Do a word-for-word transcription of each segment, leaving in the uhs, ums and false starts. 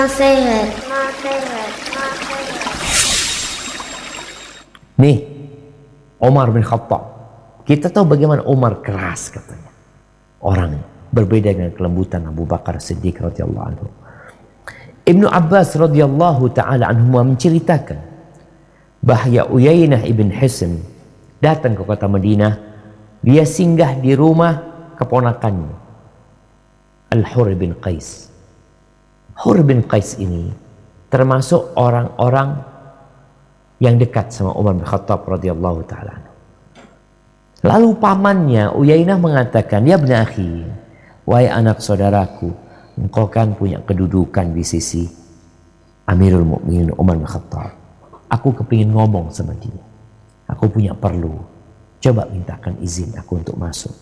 Nasihat, nasihat, nasihat. Nih, Umar bin Khattab. Kita tahu bagaimana Umar keras katanya. Orang berbeda dengan kelembutan Abu Bakar Siddiq radhiyallahu anhu. Ibnu Abbas radhiyallahu taala anhu menceritakan bahwa Uyainah ibn Hisn datang ke kota Madinah. Dia singgah di rumah keponakannya, Al-Hurr bin Qais. Hurr bin Qais ini termasuk orang-orang yang dekat sama Umar bin Khattab radhiyallahu taala. Lalu pamannya Uyainah mengatakan, "Ya ibn akhi, wahai anak saudaraku, engkau kan punya kedudukan di sisi Amirul Mukminin Umar bin Khattab. Aku kepingin ngomong sama dia. Aku punya perlu. Coba mintakan izin aku untuk masuk."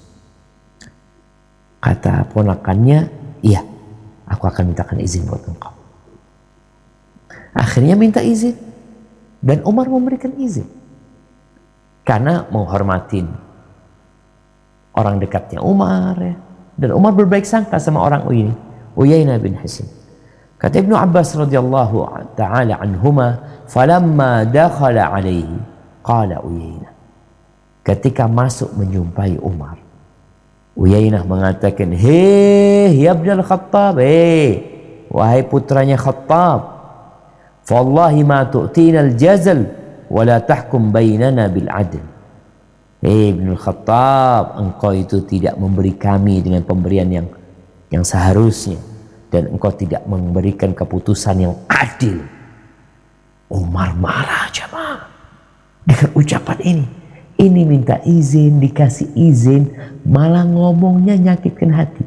Kata ponakannya, "Iya, aku akan mintakan izin buat engkau." Akhirnya minta izin. Dan Umar memberikan izin. Karena menghormatin orang dekatnya Umar. Ya. Dan Umar berbaik sangka sama orang ini, Uyainah bin Hisn. Kata Ibnu Abbas radhiyallahu ta'ala anhuma, "Falamma dakhala alaihi, qala Uyainah." Ketika masuk menyumpai Umar, Uyainah mengatakan, "Hei, ya Ibn al-Khattab, hei, wahai putranya Khattab, fawallahi ma tu'tina al-jazal wa la tahkum bainana bil adl." Hei Ibn al-Khattab, engkau itu tidak memberi kami dengan pemberian yang yang seharusnya, dan engkau tidak memberikan keputusan yang adil. Umar marah jemaah dengan ucapan ini. Ini minta izin, dikasih izin, malah ngomongnya nyakitkan hati.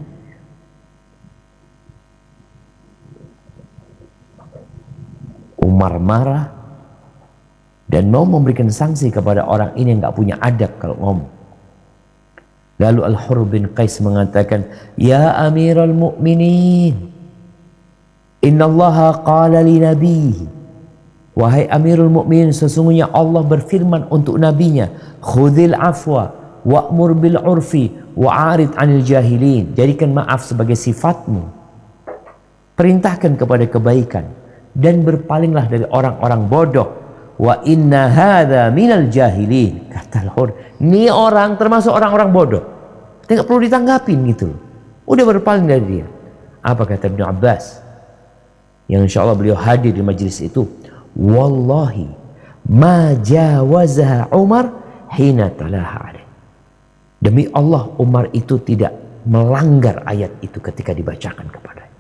Umar marah dan mau memberikan sanksi kepada orang ini yang gak punya adab kalau ngomong. Lalu Al-Hurr bin Qais mengatakan, "Ya Amirul Mukminin, innallaha qala li nabihi." Wahai Amirul Mukminin, sesungguhnya Allah berfirman untuk nabinya, "Khudhil afwa wa'mur bil urfi wa'arid 'anil jahilin." Jadikan maaf sebagai sifatmu. Perintahkan kepada kebaikan dan berpalinglah dari orang-orang bodoh. Wa inna hadza minal jahilin. Kata Al-Hurr, ini orang termasuk orang-orang bodoh. Tidak perlu ditanggapin gitu loh. Udah berpaling dari dia. Apa kata Ibnu Abbas? Yang insya Allah beliau hadir di majelis itu. Wallahi ma jawazaha Umar hina talaha alaih. Demi Allah, Umar itu tidak melanggar ayat itu ketika dibacakan kepadanya.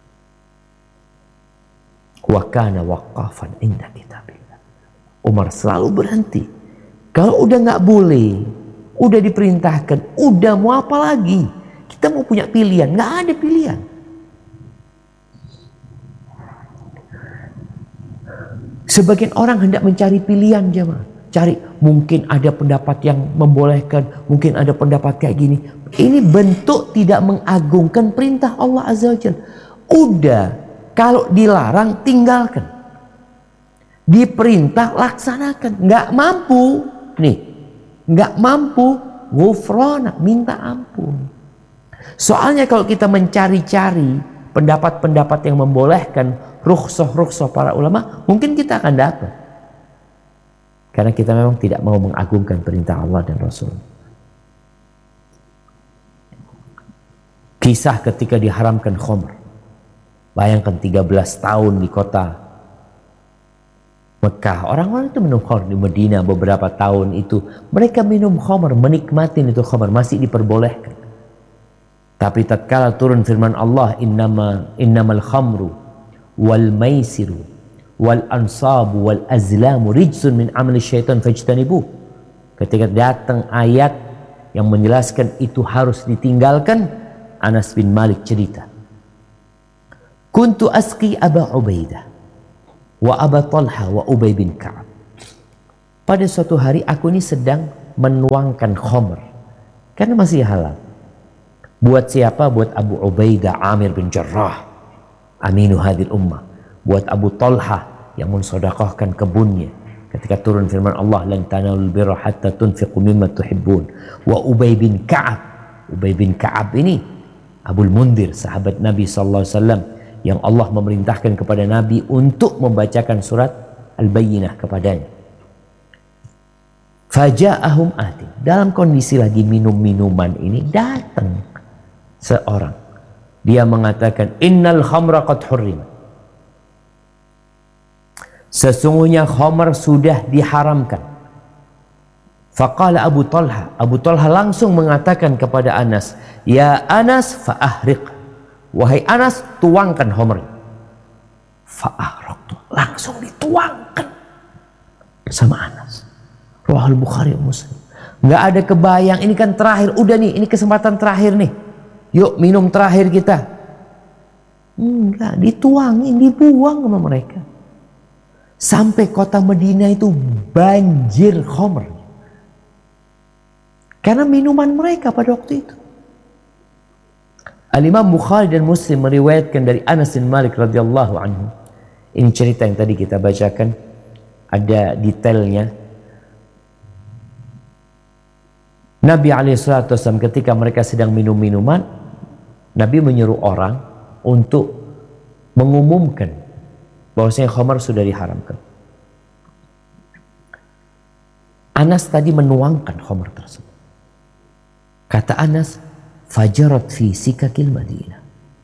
Wa kana waqafan inda kitabillah. Umar selalu berhenti. Kalau udah nggak boleh, udah diperintahkan, udah mau apa lagi? Kita mau punya pilihan, nggak ada pilihan. Sebagian orang hendak mencari pilihan jemaah. Cari, mungkin ada pendapat yang membolehkan, mungkin ada pendapat kayak gini. Ini bentuk tidak mengagungkan perintah Allah Azza wa Jalla. Udah, kalau dilarang tinggalkan. Diperintah laksanakan. Nggak mampu, nih, nggak mampu, ghufrana, minta ampun. Soalnya kalau kita mencari-cari pendapat-pendapat yang membolehkan, rukhsah-rukhsah para ulama, mungkin kita akan dapat. Karena kita memang tidak mau mengagungkan perintah Allah dan Rasul. Kisah ketika diharamkan khamr. Bayangkan tiga belas tahun di kota Mekah. Orang-orang itu minum khamr. Di Madinah beberapa tahun itu mereka minum khamr, menikmati itu khamr, masih diperbolehkan. Tapi tatkala turun firman Allah, innama innamal khamru wal maisiru wal ansabu wal azlamu rijsun min amali syaitan fajtanibuh. Ketika datang ayat yang menjelaskan itu harus ditinggalkan, Anas bin Malik cerita, kuntu asqi Aba Ubaidah wa Aba Talha wa Ubay bin Ka'ab. Pada suatu hari aku ini sedang menuangkan khamr karena masih halal. Buat siapa? Buat Abu Ubaidah Amir bin Jarrah, aminu hadil ummah. Buat Abu Talha yang mensodaqahkan kebunnya ketika turun firman Allah, lan tanalul birra hatta tunfiqu mimma tuhibbun. Wa Ubay bin Ka'ab. Ubay bin Ka'ab ini Abul Mundhir, sahabat Nabi sallallahu alaihi wasallam yang Allah memerintahkan kepada Nabi untuk membacakan surat Al-Bayyinah kepadanya. Faja'ahum ati. Dalam kondisi lagi minum minuman ini datang seorang. Dia mengatakan, innal khamra qad hurrimat. Sesungguhnya khamar sudah diharamkan. Faqala Abu Talha. Abu Talha langsung mengatakan kepada Anas, ya Anas fa'ahriq. Wahai Anas, tuangkan khamar. Fa'ahriq. Langsung dituangkan sama Anas. Riwayat Bukhari Muslim. Nggak ada kebayang, ini kan terakhir, udah nih, ini kesempatan terakhir nih. Yuk minum terakhir kita. Enggak, dituangin, dibuang sama mereka. Sampai kota Madinah itu banjir khamr. Karena minuman mereka pada waktu itu. Al-Imam Bukhari dan Muslim meriwayatkan dari Anas bin Malik radhiyallahu anhu. Ini cerita yang tadi kita bacakan, ada detailnya. Nabi alaihi salatu wasallam ketika mereka sedang minum minuman, Nabi menyuruh orang untuk mengumumkan bahwasanya khamar sudah diharamkan. Anas tadi menuangkan khamar tersebut. Kata Anas, fajarat fi sikakil Madinah.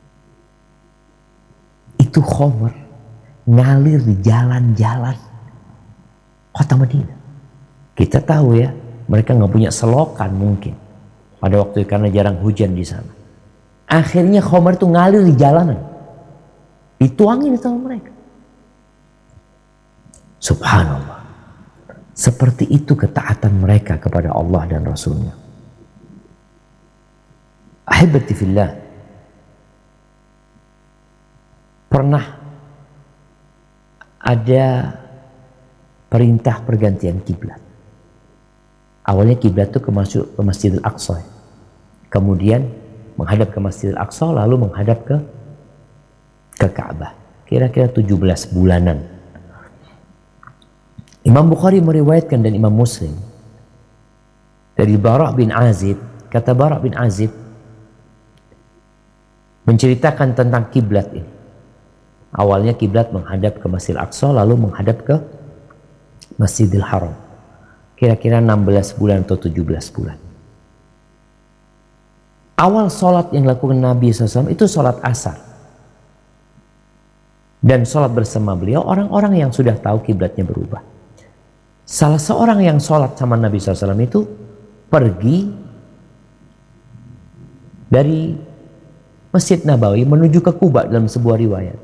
Itu khamar ngalir di jalan-jalan kota Madinah. Kita tahu ya, mereka nggak punya selokan mungkin pada waktu itu karena jarang hujan di sana. Akhirnya khamar itu ngalir di jalanan, dituangin sama mereka. Subhanallah. Seperti itu ketaatan mereka kepada Allah dan Rasulnya. Ahibati fillah. Pernah ada perintah pergantian kiblat. Awalnya kiblat itu ke, ke Masjidil Aqsa. Kemudian menghadap ke Masjidil Aqsa, lalu menghadap ke ke Ka'bah. Kira-kira tujuh belas bulanan. Imam Bukhari meriwayatkan dan Imam Muslim dari Bara' bin Azib. Kata Bara' bin Azib menceritakan tentang kiblat ini. Awalnya kiblat menghadap ke Masjidil Aqsa, lalu menghadap ke Masjidil Haram. Kira-kira enam belas bulan atau tujuh belas bulan. Awal sholat yang dilakukan Nabi shallallahu alaihi wasallam itu sholat asar. Dan sholat bersama beliau orang-orang yang sudah tahu kiblatnya berubah. Salah seorang yang sholat sama Nabi shallallahu alaihi wasallam itu pergi dari Masjid Nabawi menuju ke Kuba dalam sebuah riwayat.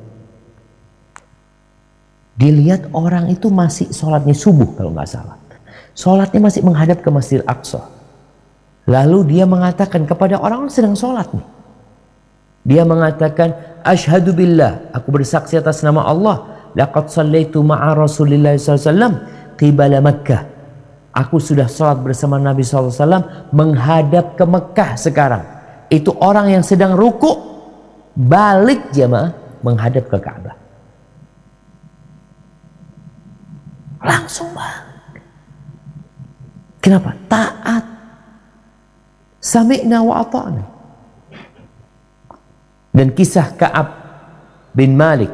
Dilihat orang itu masih sholatnya subuh kalau nggak salah. Sholatnya masih menghadap ke Masjidil Aqsa. Lalu dia mengatakan kepada orang-orang sedang sholat nih. Dia mengatakan, Ashhadu billah, aku bersaksi atas nama Allah, laqad sallaitu ma'a Rasulillah sallallahu alaihi wasallam qibala Makkah. Aku sudah sholat bersama Nabi sallallahu alaihi wasallam menghadap ke Mekah sekarang. Itu orang yang sedang ruku, balik jamaah menghadap ke Ka'bah. Langsung bang. Kenapa? Taat. Sami'na wa ata'na. Dan kisah Ka'ab bin Malik.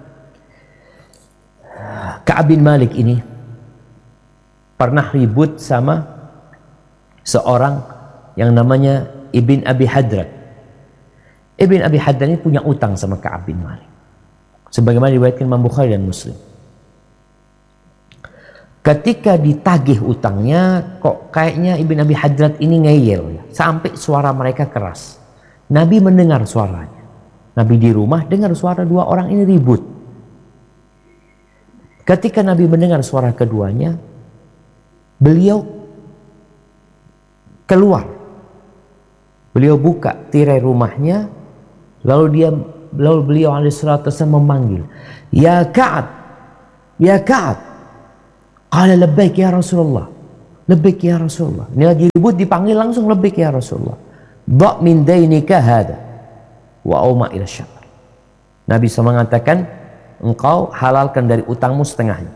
Ka'ab bin Malik ini pernah ribut sama seorang yang namanya Ibn Abi Hadrat. Ibn Abi Hadrat ini punya utang sama Ka'ab bin Malik. Sebagaimana diriwayatkan Imam Bukhari dan Muslim. Ketika ditagih utangnya, kok kayaknya Ibn Abi Hadrat ini ngeyel ya, sampai suara mereka keras. Nabi mendengar suaranya. Nabi di rumah dengar suara dua orang ini ribut. Ketika Nabi mendengar suara keduanya, beliau keluar. Beliau buka tirai rumahnya, lalu dia lalu beliau alaihi salatu wasallam memanggil, "Ya Ka'ab, ya Ka'ab." Qala labbaik ya Rasulullah. Labbaik ya Rasulullah. Ini lagi ribut dipanggil langsung labbaik ya Rasulullah. Da' min dainika hada wa auma ila syatr. Nabi shallallahu alaihi wasallam mengatakan, engkau halalkan dari utangmu setengahnya.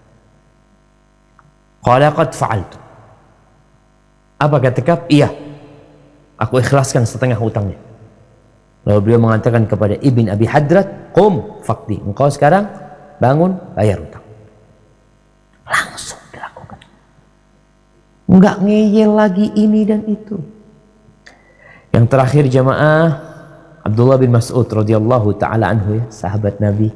Qala qad fa'altu. Apa kata Ka'ab? Iya, aku ikhlaskan setengah utangnya. Lalu beliau mengatakan kepada Ibn Abi Hadrat, "Qum faqdi." Engkau sekarang bangun, bayar hutang. Langsung dilakukan. Enggak ngeyel lagi ini dan itu. Yang terakhir jamaah, Abdullah bin Mas'ud radhiyallahu taala anhu, ya, sahabat Nabi.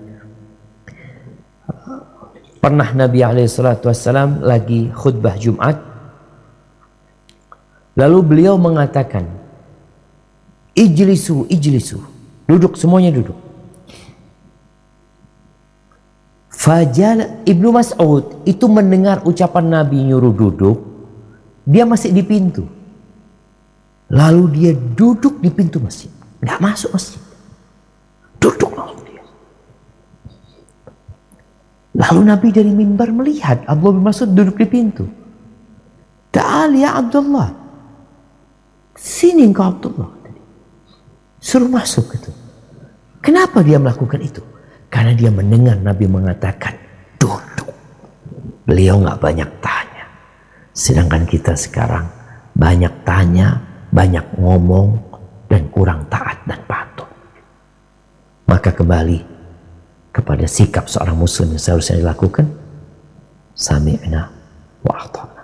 Pernah Nabi alaihi salatu wassalam lagi khutbah Jumat. Lalu beliau mengatakan, "Ijlisu, ijlisu." Duduk, semuanya duduk. Fajal Ibnu Mas'ud itu mendengar ucapan Nabi nyuruh duduk, dia masih di pintu. Lalu dia duduk di pintu masjid, nggak masuk masjid, duduk langsung dia. Lalu Nabi dari mimbar melihat Abdullah bin Mas'ud duduk di pintu. "Ta'al ya Abdullah, sini engkau Abdullah." Suruh masuk gitu. Kenapa dia melakukan itu? Karena dia mendengar Nabi mengatakan duduk. Beliau nggak banyak tanya. Sedangkan kita sekarang banyak tanya, banyak ngomong, dan kurang taat dan patuh. Maka kembali kepada sikap seorang muslim yang seharusnya dilakukan. Sami'na wa ata'na.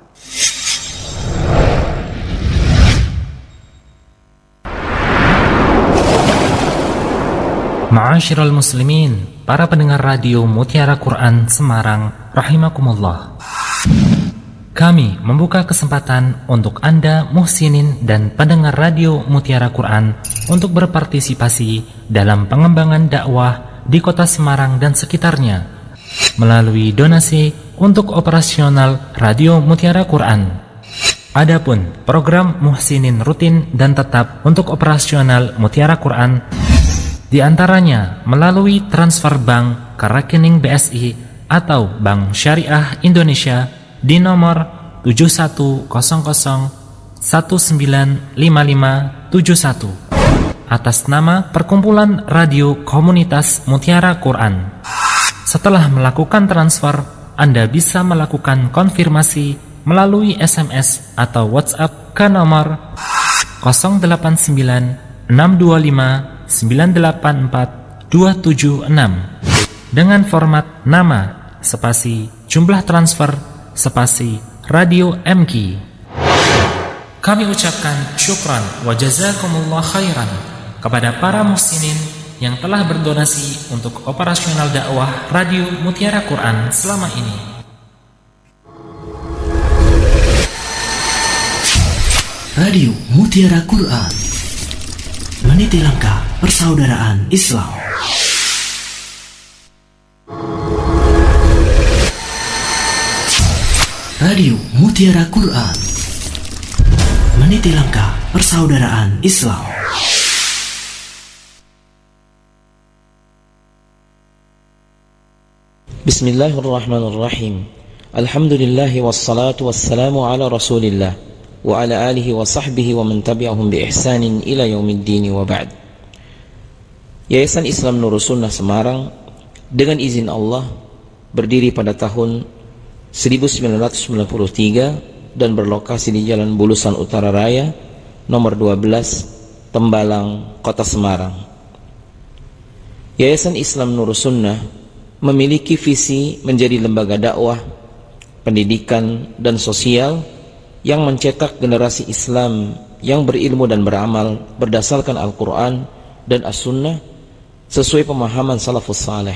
Ma'asyiral muslimin, para pendengar radio Mutiara Quran Semarang rahimakumullah. Kami membuka kesempatan untuk Anda muhsinin dan pendengar radio Mutiara Quran untuk berpartisipasi dalam pengembangan dakwah di kota Semarang dan sekitarnya melalui donasi untuk operasional radio Mutiara Quran. Adapun program muhsinin rutin dan tetap untuk operasional Mutiara Quran di antaranya melalui transfer bank ke rekening B S I atau Bank Syariah Indonesia di nomor tujuh satu nol nol satu sembilan lima lima tujuh satu atas nama Perkumpulan Radio Komunitas Mutiara Quran. Setelah melakukan transfer, Anda bisa melakukan konfirmasi melalui S M S atau WhatsApp ke nomor nol delapan sembilan enam dua lima sembilan delapan empat dua tujuh enam dengan format nama spasi jumlah transfer spasi radio M Q. Kami ucapkan syukran wa jazakumullah khairan kepada para muhsinin yang telah berdonasi untuk operasional dakwah radio Mutiara Quran selama ini. Radio Mutiara Quran, meniti langkah persaudaraan Islam. Radio Mutiara Quran, meniti langkah persaudaraan Islam. Bismillahirrahmanirrahim. Alhamdulillahi wassalatu wassalamu ala rasulillah wa ala alihi wa sahbihi wa man tabi'ahum bi ihsanin ila yaumiddin wa ba'd. Yayasan Islam Nurus Sunnah Semarang dengan izin Allah berdiri pada tahun seribu sembilan ratus sembilan puluh tiga dan berlokasi di Jalan Bulusan Utara Raya nomor dua belas Tembalang, Kota Semarang. Yayasan Islam Nurus Sunnah memiliki visi menjadi lembaga dakwah, pendidikan, dan sosial yang mencetak generasi Islam yang berilmu dan beramal berdasarkan Al-Quran dan As-Sunnah sesuai pemahaman salafus saleh.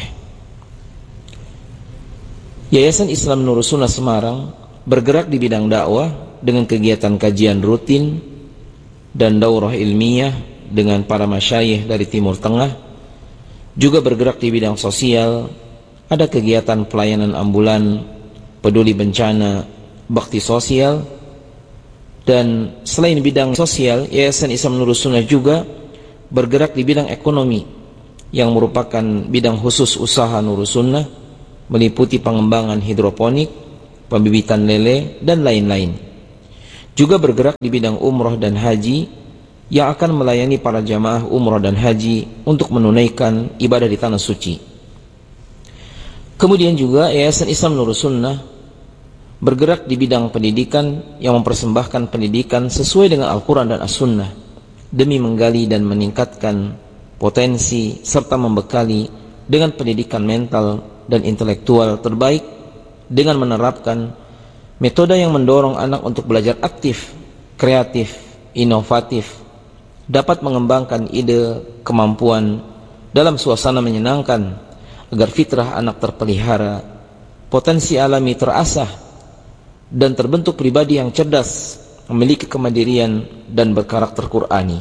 Yayasan Islam Nurus Sunnah Semarang bergerak di bidang dakwah dengan kegiatan kajian rutin dan daurah ilmiah dengan para masyayikh dari Timur Tengah, juga bergerak di bidang sosial. Ada kegiatan pelayanan ambulan, peduli bencana, bakti sosial, dan selain bidang sosial, Yayasan Islam Nurus Sunnah juga bergerak di bidang ekonomi yang merupakan bidang khusus usaha Nurus Sunnah, meliputi pengembangan hidroponik, pembibitan lele, dan lain-lain. Juga bergerak di bidang umroh dan haji yang akan melayani para jamaah umroh dan haji untuk menunaikan ibadah di tanah suci. Kemudian juga Yayasan Islam Nurus Sunnah bergerak di bidang pendidikan yang mempersembahkan pendidikan sesuai dengan Al-Quran dan As-Sunnah demi menggali dan meningkatkan potensi, serta membekali dengan pendidikan mental dan intelektual terbaik dengan menerapkan metode yang mendorong anak untuk belajar aktif, kreatif, inovatif, dapat mengembangkan ide, kemampuan dalam suasana menyenangkan agar fitrah anak terpelihara, potensi alami terasah, dan terbentuk pribadi yang cerdas, memiliki kemandirian dan berkarakter Qur'ani.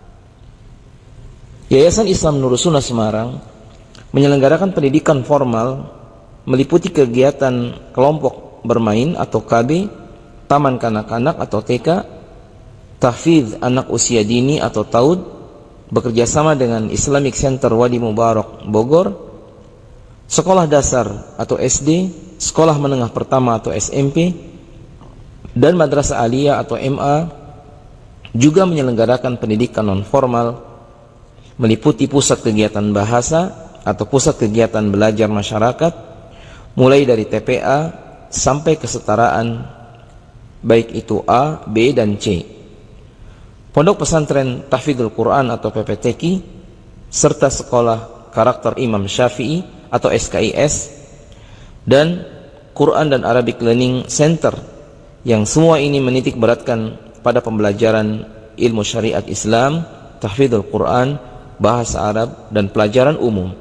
Yayasan Islam Nur Sunnah Semarang menyelenggarakan pendidikan formal meliputi kegiatan kelompok bermain atau K B, taman kanak-kanak atau T K, tahfidz anak usia dini atau Taud, bekerjasama dengan Islamic Center Wadi Mubarak Bogor, sekolah dasar atau S D, sekolah menengah pertama atau S M P, dan madrasah aliyah atau M A, juga menyelenggarakan pendidikan non formal meliputi pusat kegiatan bahasa atau pusat kegiatan belajar masyarakat, mulai dari T P A sampai kesetaraan, baik itu A, B, dan C. Pondok pesantren Tahfidzul Quran atau P P T Q I, serta sekolah karakter Imam Syafi'i atau S K I S, dan Quran dan Arabic Learning Center, yang semua ini menitik beratkan pada pembelajaran ilmu syariat Islam, tahfidzul Quran, bahasa Arab, dan pelajaran umum.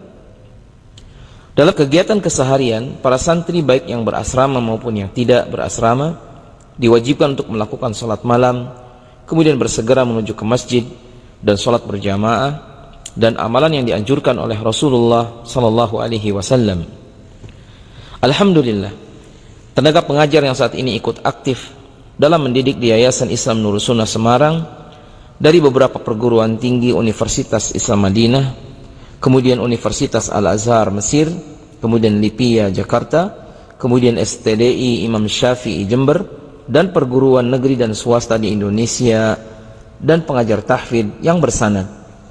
Dalam kegiatan keseharian, para santri baik yang berasrama maupun yang tidak berasrama diwajibkan untuk melakukan sholat malam, kemudian bersegera menuju ke masjid dan sholat berjamaah, dan amalan yang dianjurkan oleh Rasulullah sallallahu alaihi wasallam. Alhamdulillah, tenaga pengajar yang saat ini ikut aktif dalam mendidik di Yayasan Islam Nur Sunnah Semarang dari beberapa perguruan tinggi Universitas Islam Madinah, kemudian Universitas Al-Azhar Mesir, kemudian Lipia Jakarta, kemudian S T D I Imam Syafi'i Jember, dan perguruan negeri dan swasta di Indonesia, dan pengajar tahfidz yang bersanad.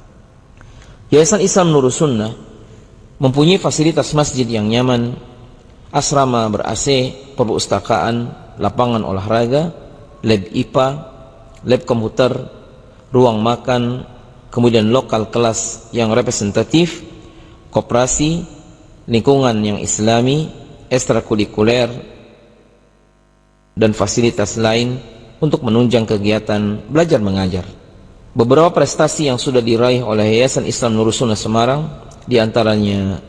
Yayasan Islam Nur Sunnah mempunyai fasilitas masjid yang nyaman, asrama ber-A C, perpustakaan, lapangan olahraga, lab I P A, lab komputer, ruang makan, kemudian lokal kelas yang representatif, koperasi, lingkungan yang islami, ekstrakurikuler, dan fasilitas lain untuk menunjang kegiatan belajar mengajar. Beberapa prestasi yang sudah diraih oleh Yayasan Islam Nur Sunnah Semarang, diantaranya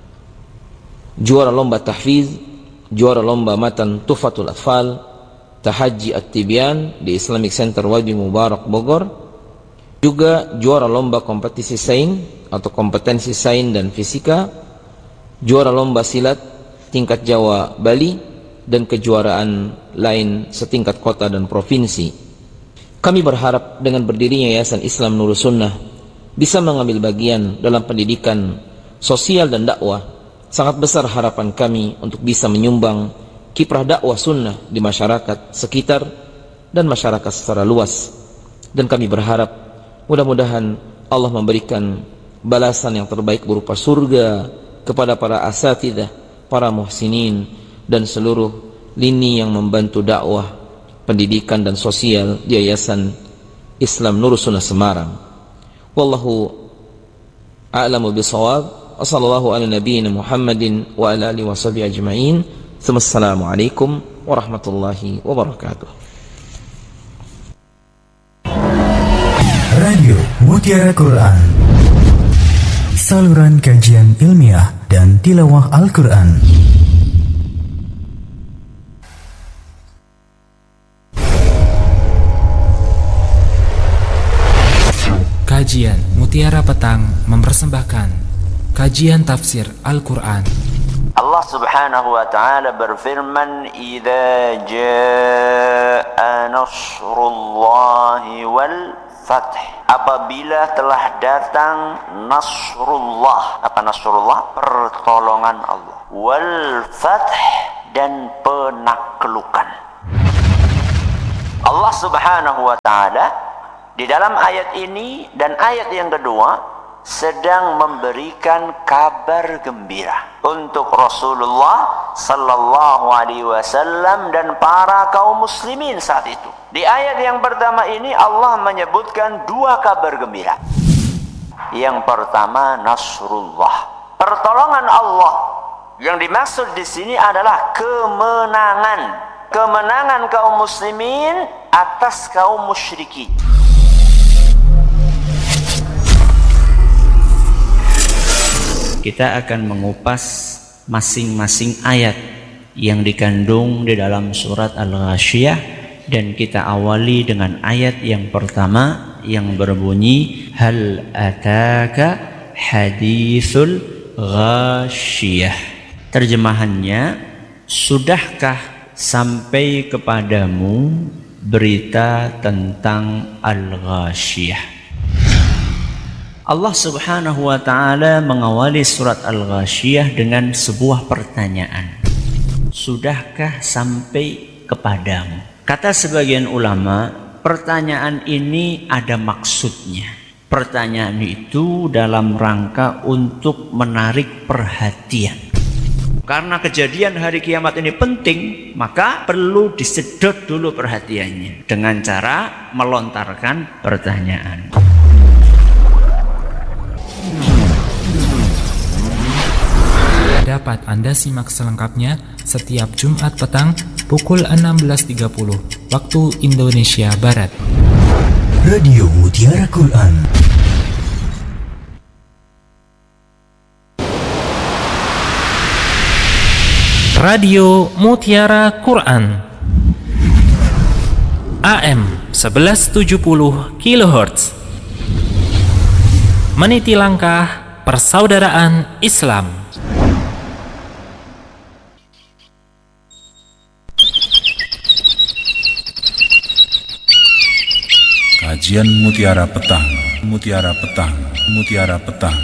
juara lomba tahfidz, juara lomba matan Tuhfatul Atfal, Tahajji At-Tibyan di Islamic Center Wadi Mubarak Bogor, juga juara lomba kompetisi sains atau kompetensi sains dan fisika, juara lomba silat tingkat Jawa Bali, dan kejuaraan lain setingkat kota dan provinsi. Kami berharap dengan berdirinya Yayasan Islam Nur Sunnah bisa mengambil bagian dalam pendidikan sosial dan dakwah. Sangat besar harapan kami untuk bisa menyumbang kiprah dakwah sunnah di masyarakat sekitar dan masyarakat secara luas. Dan kami berharap mudah-mudahan Allah memberikan balasan yang terbaik berupa surga kepada para asatidzah, para muhsinin, dan seluruh lini yang membantu dakwah, pendidikan, dan sosial di Yayasan Islam Nur Sunnah Semarang. Wallahu a'lamu bishawab. Wassallallahu ala nabiyyina Muhammadin wa ala alihi washabihi ajma'in. Assalamualaikum warahmatullahi wabarakatuh. Radio Mutiara Quran, saluran kajian ilmiah dan tilawah Al-Quran. Kajian Mutiara Petang mempersembahkan kajian tafsir Al-Quran. Allah Subhanahu wa taala berfirman, "Idza jaa nasrullahi wal fath." Apabila telah datang nasrullah. Apa nasrullah? Pertolongan Allah. Wal fath, dan penaklukan. Allah Subhanahu wa taala di dalam ayat ini dan ayat yang kedua sedang memberikan kabar gembira untuk Rasulullah sallallahu alaihi wasallam dan para kaum muslimin saat itu. Di ayat yang pertama ini Allah menyebutkan dua kabar gembira. yang pertama Nasrullah, pertolongan Allah. Yang dimaksud di sini adalah kemenangan, kemenangan kaum muslimin atas kaum musyrikin. Kita akan mengupas masing-masing ayat yang dikandung di dalam surat Al-Ghasyiyah, dan kita awali dengan ayat yang pertama yang berbunyi hal ataka hadithul ghasyiyah. Terjemahannya, sudahkah sampai kepadamu berita tentang Al-Ghasyiyah. Allah Subhanahu wa ta'ala mengawali surat Al-Ghasyiyah dengan sebuah pertanyaan. Sudahkah sampai kepadamu? Kata sebagian ulama, pertanyaan ini ada maksudnya. Pertanyaan itu dalam rangka untuk menarik perhatian. Karena kejadian hari kiamat ini penting, maka perlu disedot dulu perhatiannya dengan cara melontarkan pertanyaan. Dapat Anda simak selengkapnya setiap Jumat petang pukul enam belas tiga puluh waktu Indonesia Barat. Radio Mutiara Quran. Radio Mutiara Quran A M seribu tujuh puluh kilohertz, meniti langkah persaudaraan Islam. Kajian Mutiara Petang, Mutiara Petang, Mutiara Petang.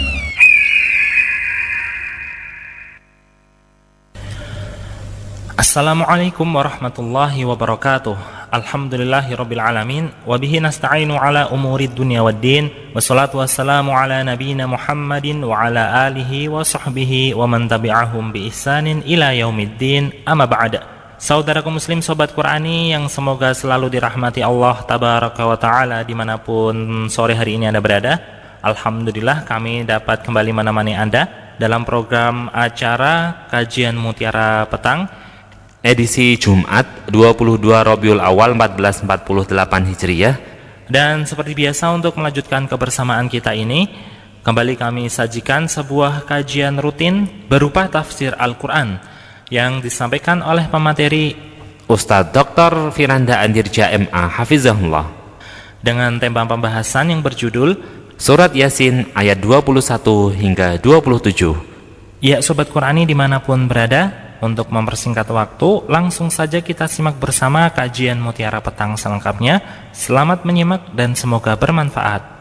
Assalamualaikum warahmatullahi wabarakatuh. Alhamdulillahirabbil alamin wa bihi nasta'inu ala umurid dunya waddin. Wassalatu wassalamu ala nabiyyina Muhammadin wa ala alihi wa sahbihi wa man tabi'ahum bi ihsanin ila yaumiddin. Amma ba'da. Saudaraku muslim, sobat Qurani yang semoga selalu dirahmati Allah tabaraka wa ta'ala dimanapun sore hari ini Anda berada. Alhamdulillah kami dapat kembali menemani Anda dalam program acara Kajian Mutiara Petang edisi Jumat dua puluh dua Rabiul Awal seribu empat ratus empat puluh delapan Hijriah. Dan seperti biasa untuk melanjutkan kebersamaan kita ini, kembali kami sajikan sebuah kajian rutin berupa tafsir Al-Quran yang disampaikan oleh pemateri Ustadz Doktor Firanda Andirja M A Hafizahullah, dengan tema pembahasan yang berjudul Surat Yasin ayat dua puluh satu hingga dua puluh tujuh. Ya sobat Qurani dimanapun berada, untuk mempersingkat waktu langsung saja kita simak bersama kajian Mutiara Petang selengkapnya. Selamat menyimak dan semoga bermanfaat.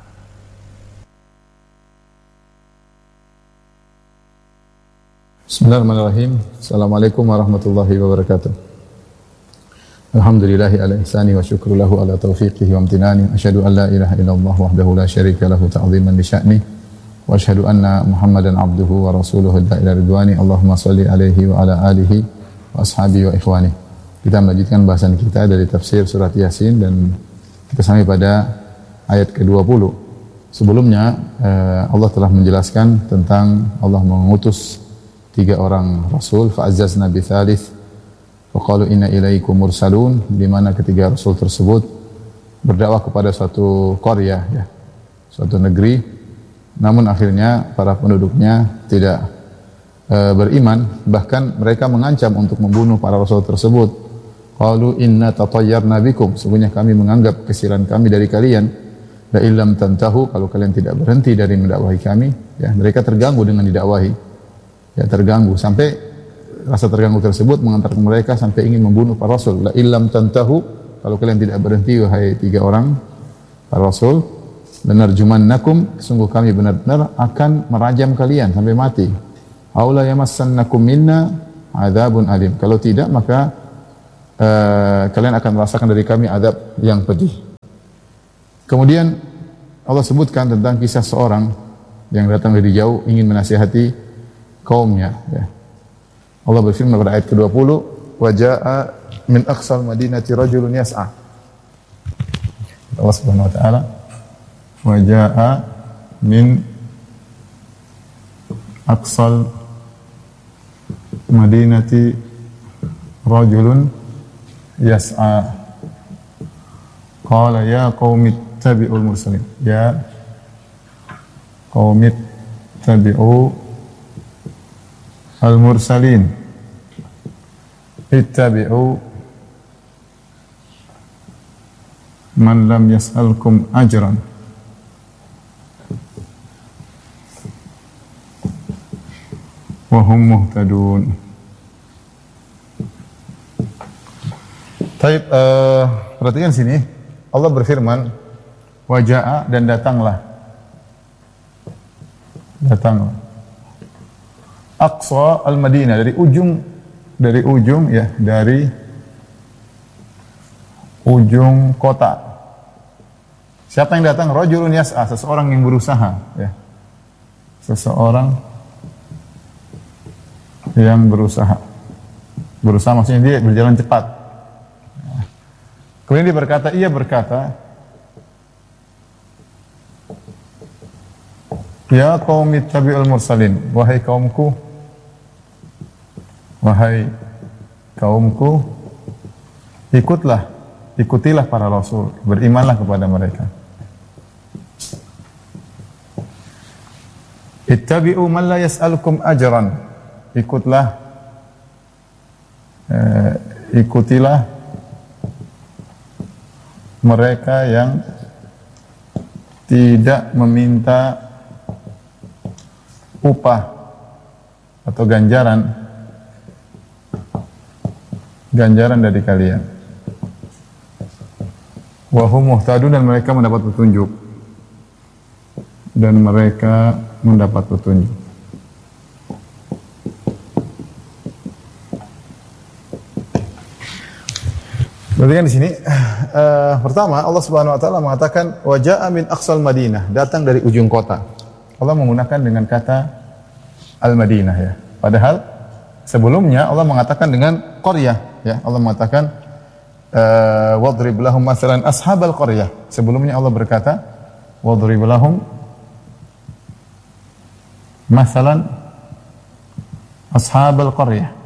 Bismillahirrahmanirrahim. Assalamualaikum warahmatullahi wabarakatuh. Alhamdulillahi ala ihsani wa syukru lahu ala taufiqihi wa amtinani. Asyhadu an la ilaha illallah wahdahu la syarika lahu ta'ziman li sya'ni. Wa asyhadu anna Muhammadan abduhu wa rasuluhu ila ridwani. Allahumma shalli alaihi wa ala alihi wa ashabihi wa ikhwani. Kita melanjutkan bahasan kita dari tafsir surat Yasin dan kita sampai pada ayat ke dua puluh. Sebelumnya Allah telah menjelaskan tentang Allah mengutus tiga orang rasul, fa'azzazna bi thalith wa qalu inna ilaikum mursalun, di mana ketiga rasul tersebut berdakwah kepada suatu qaryah, ya, suatu negeri, namun akhirnya para penduduknya tidak e, beriman, bahkan mereka mengancam untuk membunuh para rasul tersebut. Qalu inna tatayyarna bikum, sesungguhnya kami menganggap kesilan kami dari kalian, la illam tantahu, kalau kalian tidak berhenti dari mendakwahi kami, ya, mereka terganggu dengan didakwahi. Ya, terganggu, sampai rasa terganggu tersebut mengantarkan mereka sampai ingin membunuh para rasul. La illam tantahu, kalau kalian tidak berhenti wahai tiga orang para rasul, lanarjumannakum, sungguh kami benar-benar akan merajam kalian sampai mati. Aula yamassannakum minna adzabun alim, kalau tidak maka uh, kalian akan merasakan dari kami azab yang pedih. Kemudian Allah sebutkan tentang kisah seorang yang datang dari jauh ingin menasihati kaumnya, ya. Allah berfirman pada ayat ke dua puluh, wa jaa min aqsal madinati rajulun yas'a. Allah Subhanahu wa taala, wa jaa min aqsal madinati rajulun yas'a qala ya qaumi ittabi'ul mursalin ya qaumi ittabi'u al mursalin ittabi'u man lam yas'alkum ajran wa hum muhtadun. Baik, uh, perhatikan sini. Allah berfirman, waja'a dan datanglah. Datanglah. Aqsa al-Madinah, dari ujung dari ujung ya, dari ujung kota. Siapa yang datang? Rajulun yas'a, seseorang yang berusaha ya. Seseorang yang berusaha. Berusaha maksudnya dia berjalan cepat. Kemudian dia berkata, ia berkata, ya qaumi ittabi'ul mursalin, wahai kaumku, wahai kaumku, ikutlah, ikutilah para rasul, berimanlah kepada mereka. Ittabi'u man la yas'alukum ajran. Ikutlah, eh, ikutilah mereka yang tidak meminta upah atau ganjaran ganjaran dari kalian. Wa hum muhtadun, dan mereka mendapat petunjuk. Dan mereka mendapat petunjuk. Berarti kan di sini uh, pertama Allah Subhanahu wa taala mengatakan waja'a min aqsal Madinah, datang dari ujung kota. Allah menggunakan dengan kata Al-Madinah ya. Padahal sebelumnya Allah mengatakan dengan qaryah ya. Allah mengatakan uh, wadrib lahum masalan ashabal qaryah. Sebelumnya Allah berkata wadrib lahum masalan ashabal qaryah.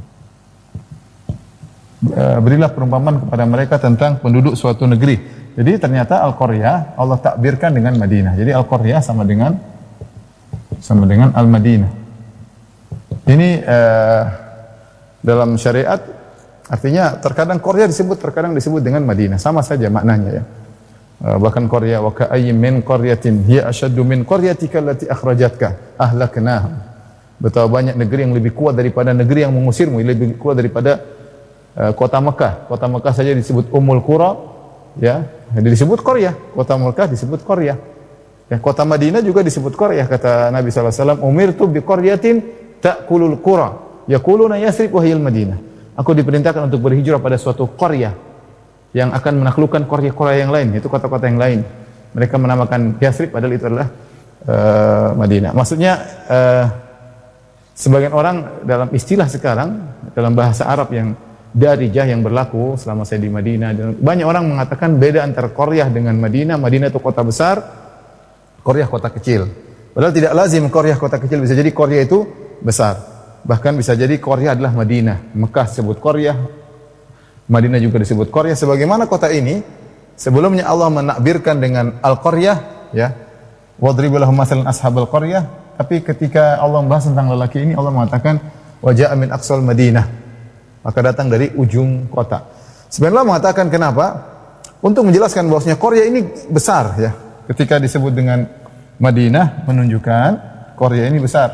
Berilah perumpamaan kepada mereka tentang penduduk suatu negeri. Jadi ternyata Al-Qaryah Allah takbirkan dengan Madinah. Jadi Al-Qaryah sama dengan sama dengan Al-Madinah. Ini uh, dalam syariat artinya terkadang Qaryah disebut, terkadang disebut dengan Madinah. Sama saja maknanya ya. Uh, bahkan Qaryah wa ka'ayyin min qaryatin hiya ashaddu min qaryatika allati akhrajatka ahlaknahum. Betapa banyak negeri yang lebih kuat daripada negeri yang mengusirmu, lebih kuat daripada kota Mekah. Kota Mekah saja disebut Ummul Qura ya, disebut Qaryah. Kota Mekah disebut Qaryah ya. Kota Madinah juga disebut Qaryah. Kata Nabi sallallahu alaihi wasallam, umirtu bi qaryatin ta'kulul qura yaquluna Yasrib wa hiyal Madinah. Aku diperintahkan untuk berhijrah pada suatu qaryah yang akan menaklukkan qaryah-qaryah yang lain, itu kota-kota yang lain. Mereka menamakan Yasrib padahal itu adalah uh, Madinah. Maksudnya uh, sebagian orang dalam istilah sekarang dalam bahasa Arab yang darijah yang berlaku selama saya di Madinah, dan banyak orang mengatakan beda antara Qaryah dengan Madinah. Madinah itu kota besar, Qaryah kota kecil. Padahal tidak lazim Qaryah kota kecil, bisa jadi Qaryah itu besar. Bahkan bisa jadi Qaryah adalah Madinah. Mekah disebut Qaryah, Madinah juga disebut Qaryah. Sebagaimana kota ini sebelumnya Allah menakbirkan dengan Al-Qaryah ya, wadrib lahum masalan ashabal qaryah. Tapi ketika Allah membahas tentang lelaki ini, Allah mengatakan waja'a min aqsal Madinah, maka datang dari ujung kota. Sebenarnya mengatakan kenapa? Untuk menjelaskan bahwasanya Qaryah ini besar ya. Ketika disebut dengan Madinah menunjukkan Qaryah ini besar.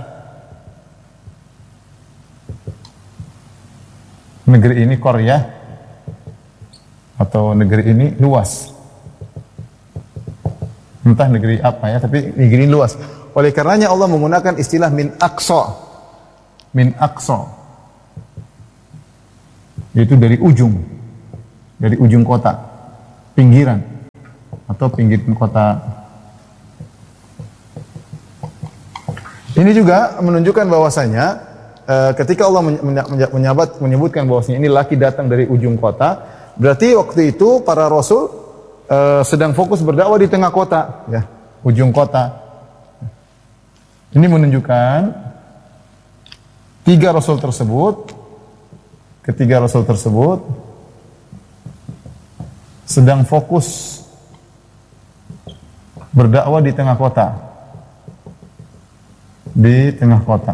Negeri ini Qaryah atau negeri ini luas. Entah negeri apa ya, tapi negeri ini luas. Oleh karenanya Allah menggunakan istilah min aqsa. Min aqsa. Yaitu dari ujung, dari ujung kota, pinggiran, atau pinggiran kota. Ini juga menunjukkan bahwasanya uh, ketika Allah menyabat, menyebutkan bahwasanya ini laki datang dari ujung kota, berarti waktu itu para rasul uh, sedang fokus berdakwah di tengah kota, ya, ujung kota. Ini menunjukkan tiga rasul tersebut, ketiga rasul tersebut sedang fokus berdakwah di tengah kota. Di tengah kota.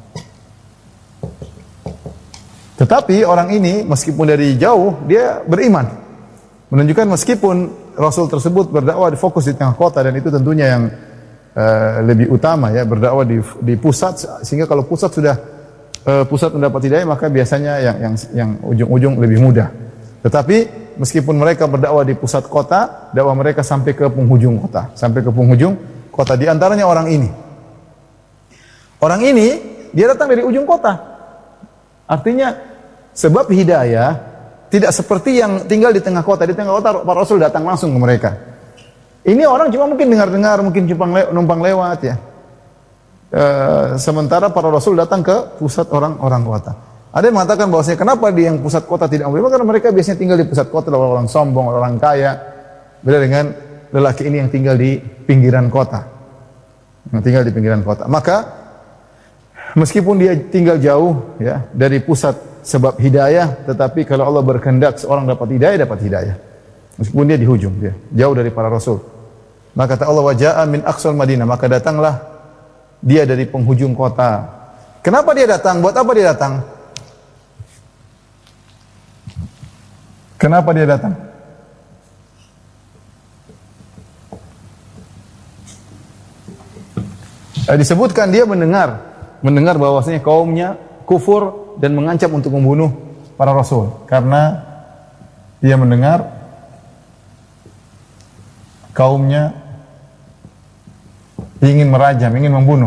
Tetapi orang ini meskipun dari jauh dia beriman. Menunjukkan meskipun rasul tersebut berdakwah di fokus di tengah kota, dan itu tentunya yang uh, lebih utama ya, berdakwah di, di pusat, sehingga kalau pusat sudah uh, pusat mendapat hidayah, maka biasanya yang yang yang ujung-ujung lebih mudah. Tetapi meskipun mereka berdakwah di pusat kota, dakwah mereka sampai ke penghujung kota, sampai ke penghujung kota. Di antaranya orang ini. Orang ini dia datang dari ujung kota. Artinya sebab hidayah tidak seperti yang tinggal di tengah kota. Di tengah kota para rasul datang langsung ke mereka. Ini orang cuma mungkin dengar-dengar, mungkin cuma numpang lewat ya. E, sementara para rasul datang ke pusat orang-orang kota. Ada yang mengatakan bahwasanya kenapa di yang pusat kota tidak boleh? Karena mereka biasanya tinggal di pusat kota, orang sombong, orang kaya. Beda dengan lelaki ini yang tinggal di pinggiran kota. Yang tinggal di pinggiran kota. Maka meskipun dia tinggal jauh ya dari pusat sebab hidayah, tetapi kalau Allah berkehendak seorang dapat hidayah, dapat hidayah. Meskipun dia di hujung, dia jauh dari para rasul. Maka kata Allah, waja'a min aqsal Madinah, maka datanglah dia dari penghujung kota. Kenapa dia datang? Buat apa dia datang? Kenapa dia datang? Eh, disebutkan dia mendengar mendengar bahwasanya kaumnya kufur dan mengancam untuk membunuh para rasul, karena dia mendengar kaumnya ingin merajam, ingin membunuh,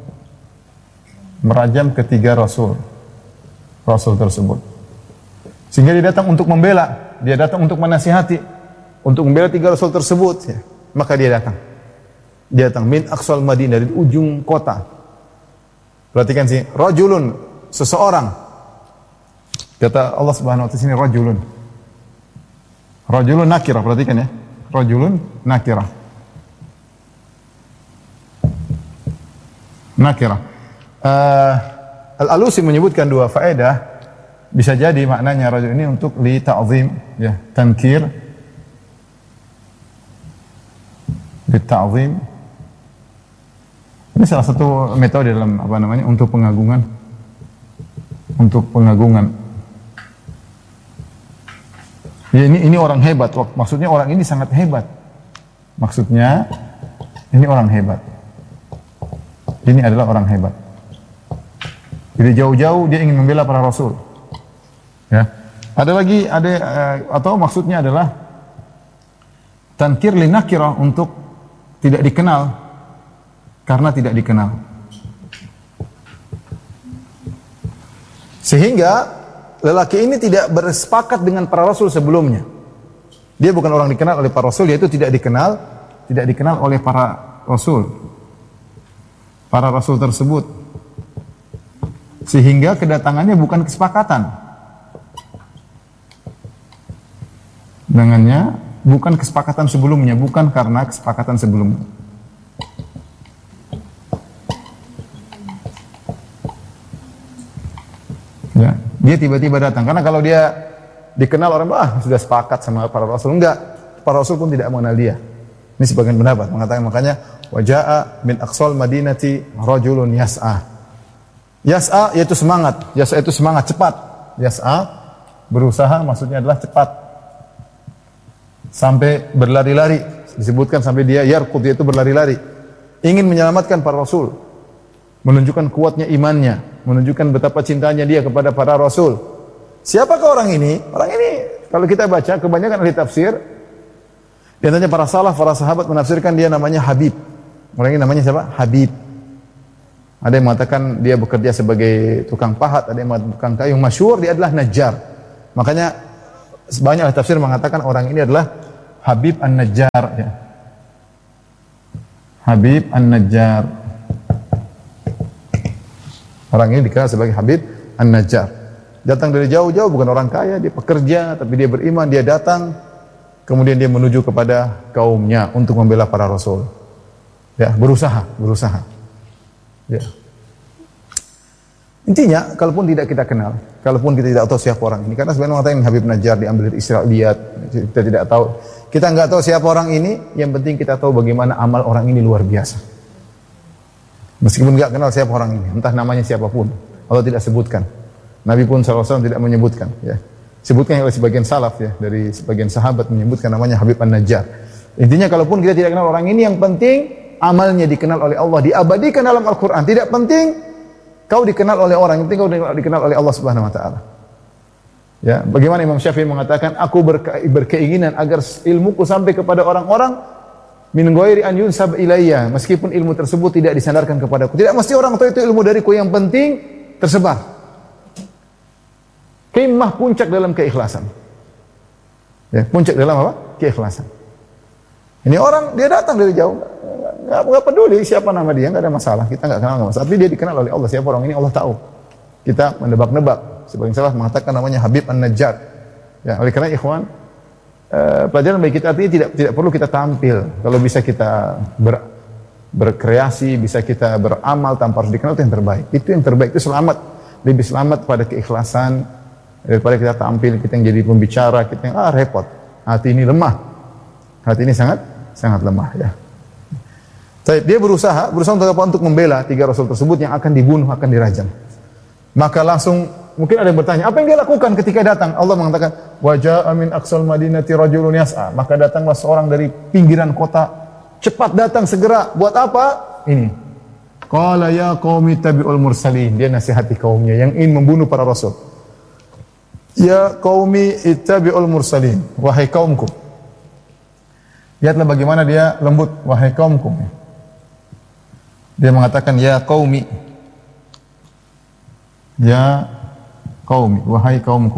merajam ketiga rasul rasul tersebut. Sehingga dia datang untuk membela, dia datang untuk menasihati, untuk membela tiga rasul tersebut ya. Maka dia datang. Dia datang min aqsal Madinah, dari ujung kota. Perhatikan sih, rajulun, seseorang. Kata Allah Subhanahu wa taala sini rajulun. Rajulun nakirah, perhatikan ya. Rajulun nakirah. Nakirah. Uh, Al-Alusi menyebutkan dua faedah. Bisa jadi maknanya rajul ini untuk li ta'zim ya, tankir. Li ta'zim. Ini salah satu metode dalam apa namanya untuk pengagungan, untuk pengagungan. Ya, ini ini orang hebat. Maksudnya orang ini sangat hebat. Maksudnya ini orang hebat. Ini adalah orang hebat. Jadi jauh-jauh dia ingin membela para rasul. Ya. Ada lagi ada uh, atau maksudnya adalah tankir li nakirah, untuk tidak dikenal. Karena tidak dikenal. Sehingga lelaki ini tidak bersepakat dengan para rasul sebelumnya. Dia bukan orang dikenal oleh para rasul, yaitu tidak dikenal, tidak dikenal oleh para rasul. Para rasul tersebut. Sehingga kedatangannya bukan kesepakatan. Dengannya bukan kesepakatan sebelumnya, bukan karena kesepakatan sebelumnya. Ya, dia tiba-tiba datang. Karena kalau dia dikenal orang, ah sudah sepakat sama para rasul. Enggak, para rasul pun tidak mengenal dia. Ini sebagian pendapat mengatakan, makanya waja'a min aqsal madinati rajulun yas'a. Yas'a yaitu semangat. Yas'a itu semangat, cepat. Yas'a berusaha, maksudnya adalah cepat. Sampai berlari-lari. Disebutkan sampai dia yarqud, yaitu berlari-lari. Ingin menyelamatkan para rasul. Menunjukkan kuatnya imannya, menunjukkan betapa cintanya dia kepada para rasul. Siapakah orang ini? Orang ini kalau kita baca kebanyakan ahli tafsir, di antaranya para salaf, para sahabat menafsirkan dia namanya Habib. Orang ini namanya siapa? Habib. Ada yang mengatakan dia bekerja sebagai tukang pahat, ada yang mengatakan tukang kayu. Masyhur dia adalah Najjar. Makanya banyak ahli tafsir mengatakan orang ini adalah Habib An-Najjar ya. Habib An-Najjar. Orang ini dikenal sebagai Habib An-Najjar. Datang dari jauh-jauh, bukan orang kaya, dia pekerja, tapi dia beriman, dia datang, kemudian dia menuju kepada kaumnya untuk membela para rasul. Ya, berusaha, berusaha. Ya. Intinya, kalaupun tidak kita kenal, kalaupun kita tidak tahu siapa orang ini, karena sebenarnya mengatakan Habib Najjar diambil dari Israiliyat, kita tidak tahu, kita nggak tahu siapa orang ini, yang penting kita tahu bagaimana amal orang ini luar biasa. Meskipun nggak kenal siapa orang ini, entah namanya siapapun, Allah tidak sebutkan. Nabi pun shallallahu alaihi wasallam tidak menyebutkan. Ya. Sebutkan oleh sebagian salaf ya, dari sebagian sahabat menyebutkan namanya Habib An-Najjar. Intinya, kalaupun kita tidak kenal orang ini, yang penting amalnya dikenal oleh Allah, diabadikan dalam Al-Quran. Tidak penting kau dikenal oleh orang, yang penting kau dikenal oleh Allah Subhanahu wa taala. Ya, bagaimana Imam Syafi'i mengatakan, aku berke, berkeinginan agar ilmuku sampai kepada orang-orang min ghairi an yunsab ilayya, meskipun ilmu tersebut tidak disandarkan kepadaku. Tidak mesti orang tahu itu ilmu dariku, yang penting tersebar. Kemah puncak dalam keikhlasan. Ya, puncak dalam apa? Keikhlasan. Ini orang dia datang dari jauh, nggak, nggak peduli siapa nama dia, nggak ada masalah. Kita nggak kenal, nggak masalah. Tapi dia dikenal oleh Allah. Siapa orang ini Allah tahu. Kita menebak-nebak. Sebagian salah mengatakan namanya Habib An-Najjar. Ya, oleh karena ikhwan, uh, pelajaran bagi kita artinya tidak tidak perlu kita tampil. Kalau bisa kita ber, berkreasi, bisa kita beramal tanpa harus dikenal, itu yang terbaik. Itu yang terbaik. Itu selamat. Lebih selamat pada keikhlasan daripada kita tampil, kita yang jadi pembicara, kita yang ah repot. Hati ini lemah. Hati ini sangat sangat lemah ya. Dia berusaha, berusaha untuk apa? Untuk membela tiga rasul tersebut yang akan dibunuh, akan dirajam. Maka langsung mungkin ada yang bertanya, apa yang dia lakukan ketika datang? Allah mengatakan, wa jaa'a min aqsal madinati rajulun yas'a. Maka datanglah seorang dari pinggiran kota, cepat datang segera. Buat apa? Ini. Qala ya qaumi tabi'ul mursalin. Dia nasihati kaumnya yang ingin membunuh para rasul. Ya qaumi ittabi'ul mursalin. Wahai kaumku. Lihatlah bagaimana dia lembut, wahai kaumku. Dia mengatakan ya qaumi. Ya qaumi, wahai kaumku.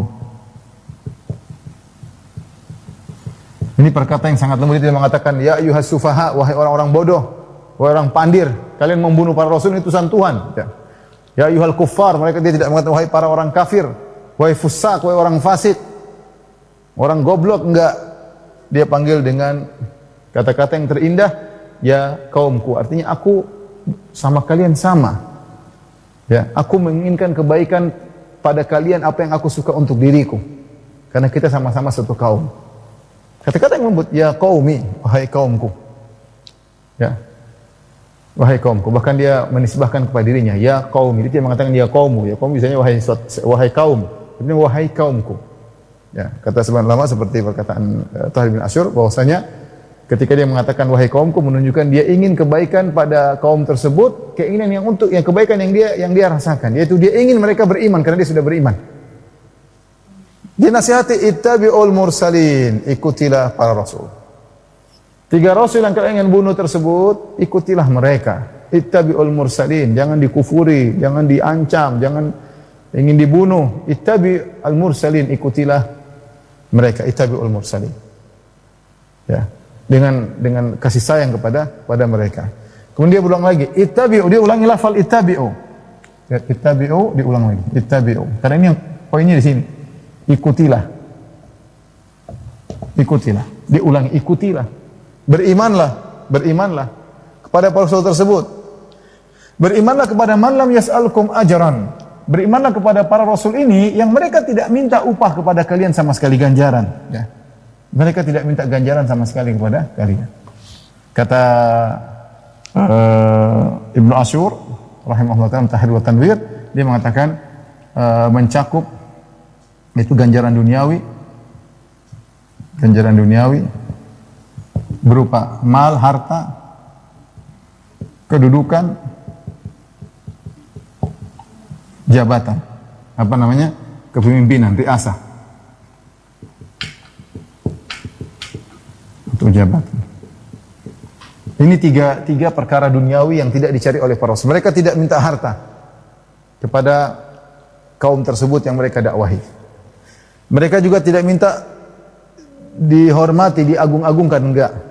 Ini perkataan yang sangat lembut. Dia mengatakan ya ayyuhas sufaha, wahai orang-orang bodoh, wahai orang pandir, kalian membunuh para rasul, ini utusan Tuhan. Ya, ya ayyuhal kuffar, mereka dia tidak mengatakan wahai para orang kafir, wahai fusak, wahai orang fasik, orang goblok, enggak. Dia panggil dengan kata-kata yang terindah, ya kaumku. Artinya aku sama kalian sama. Ya, aku menginginkan kebaikan pada kalian apa yang aku suka untuk diriku. Karena kita sama-sama satu kaum. Kata-kata yang lembut, ya qaumi, wahai kaumku. Ya. Wahai kaumku. Bahkan dia menisbahkan kepada dirinya, ya qaumi. Dia mengatakan ya qaumu, ya qaum misalnya wahai wahai kaum. Ini wahai kaumku. Ya, kata sebagian ulama seperti perkataan uh, Tahir bin Asyur bahwasanya ketika dia mengatakan wahai kaumku menunjukkan dia ingin kebaikan pada kaum tersebut, keinginan yang untuk yang kebaikan yang dia yang dia rasakan, yaitu dia ingin mereka beriman karena dia sudah beriman. Dia nasihati ittabi'ul mursalin, ikutilah para rasul. Tiga rasul yang kalian ingin bunuh tersebut, ikutilah mereka. Ittabi'ul mursalin, jangan dikufuri, jangan diancam, jangan ingin dibunuh. Ittabi'ul mursalin, ikutilah mereka. Ittabi'ul mursalin. Ya. dengan dengan kasih sayang kepada pada mereka. Kemudian dia ulang lagi, ittabi'u, dia ulangi lafal ittabi'u. Ya, ittabi'u diulang lagi, ittabi'u. Karena ini yang poinnya di sini. Ikutilah. Ikutilah. Diulangi, ikutilah. Berimanlah, berimanlah kepada para rasul tersebut. Berimanlah kepada man lam yas'alkum ajran. Berimanlah kepada para rasul ini yang mereka tidak minta upah kepada kalian sama sekali, ganjaran, ya. Mereka tidak minta ganjaran sama sekali kepada kalian. Kata uh, Ibnu Asyur rahimahullah ta'ala Tahrir wa Tanwir, dia mengatakan uh, mencakup itu ganjaran duniawi, ganjaran duniawi berupa mal, harta, kedudukan, jabatan, apa namanya, kepemimpinan, riasah. Untuk jabatan. Ini tiga, tiga perkara duniawi yang tidak dicari oleh para rasul. Mereka tidak minta harta kepada kaum tersebut yang mereka dakwahi. Mereka juga tidak minta dihormati, diagung-agungkan, enggak.